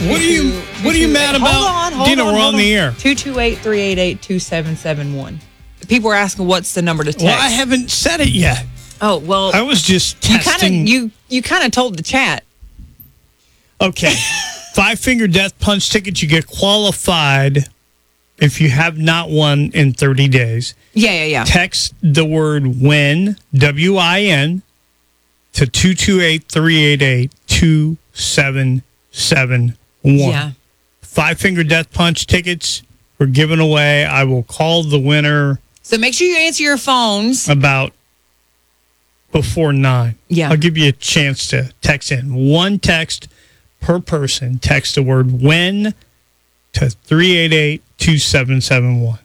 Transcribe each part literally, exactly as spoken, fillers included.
What are you What are you mad about? Hold on, hold Dina, on, we're hold on the air. two two eight, three eight eight, two seven seven one. People are asking what's the number to text. Well, I haven't said it yet. Oh, well. I was just you testing. kind of you you kind of told the chat. Okay. Five Finger Death Punch tickets. You get qualified if you have not won in thirty days. Yeah, yeah, yeah. Text the word WIN, W I N, to two two eight, three eight eight, two seven seven one. Yeah. Five Finger Death Punch tickets we're giving away. I will call the winner So make sure you answer your phones. about before nine. Yeah. I'll give you a chance to text in. One text per person. Text the word WIN to three eight eight, two seven seven one.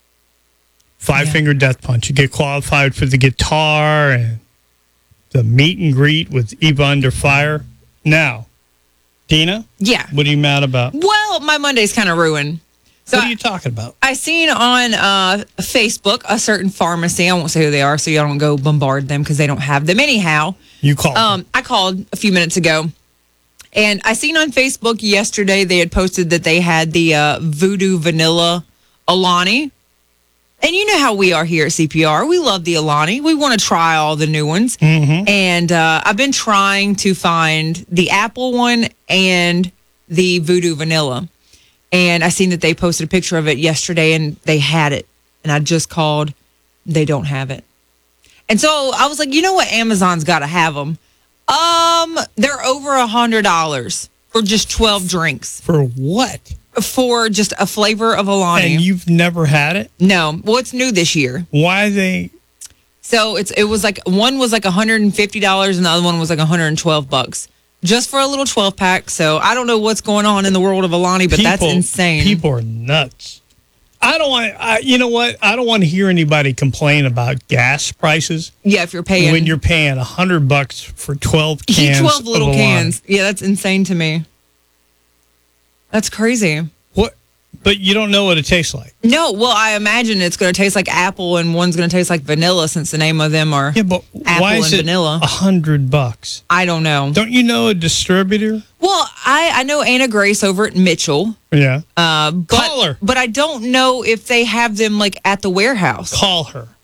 Five Yeah. Finger Death Punch. You get qualified for the guitar and the meet and greet with Eva Under Fire. Now, Dina, Yeah. what are you mad about? Well, my Monday's kind of ruined. So What are you talking about? I seen on uh, Facebook a certain pharmacy. I won't say who they are, so y'all don't go bombard them because they don't have them anyhow. You called. Um, I called a few minutes ago, and I seen on Facebook yesterday they had posted that they had the uh, Voodoo Vanilla Alani. And you know how we are here at C P R. We love the Alani. We want to try all the new ones. Mm-hmm. And uh, I've been trying to find the Apple one and the Voodoo Vanilla. And I seen that they posted a picture of it yesterday, and they had it. And I just called. They don't have it. And so I was like, you know what? Amazon's got to have them. Um, they're over a hundred dollars for just twelve drinks For what? for just a flavor of Alani. And you've never had it? No, well, it's new this year. Why they? So it's it was like one was like one hundred fifty dollars and the other one was like one hundred twelve bucks just for a little twelve pack. So I don't know what's going on in the world of Alani, but that's people- insane. People are nuts. I don't want. I, you know what? I don't want to hear anybody complain about gas prices Yeah, if you're paying when you're paying a hundred bucks for twelve cans. twelve little of Alani. cans. Yeah, that's insane to me. That's crazy. What? But you don't know what it tastes like. No, well, I imagine it's going to taste like apple and one's going to taste like vanilla since the name of them are Yeah, but apple why and is it vanilla. a hundred bucks? I don't know. Don't you know a distributor? Well, I, I know Anna Grace over at Mitchell. Yeah. Uh, but, Call her. But I don't know if they have them like at the warehouse. Call her.